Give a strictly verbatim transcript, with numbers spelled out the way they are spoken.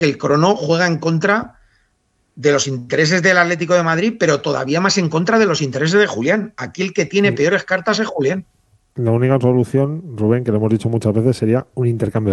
el crono juega en contra de los intereses del Atlético de Madrid, pero todavía más en contra de los intereses de Julián. Aquí el que tiene peores cartas es Julián. La única solución, Rubén, que lo hemos dicho muchas veces, sería un intercambio